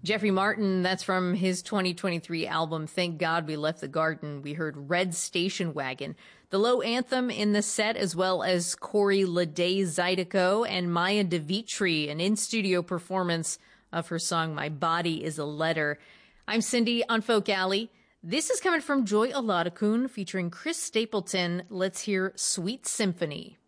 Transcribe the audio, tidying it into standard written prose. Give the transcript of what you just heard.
Jeffrey Martin, that's from his 2023 album, Thank God We Left the Garden. We heard Red Station Wagon. The Low Anthem in the set, as well as Corey Lede Zydeco and Maya DeVitri, an in-studio performance of her song My Body is a Letter. I'm Cindy on Folk Alley. This is coming from Joy Oladokun featuring Chris Stapleton. Let's hear Sweet Symphony.